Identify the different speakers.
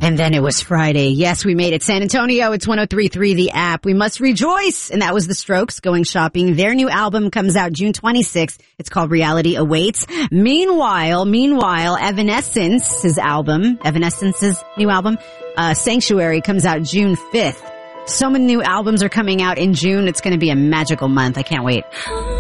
Speaker 1: And then it was Friday. Yes, we made it. San Antonio, it's 103.3 The App. We must rejoice. And that was The Strokes going shopping. Their new album comes out June 26th. It's called Reality Awaits. Meanwhile, Evanescence's new album, Sanctuary, comes out June 5th. So many new albums are coming out in June. It's going to be a magical month. I can't wait.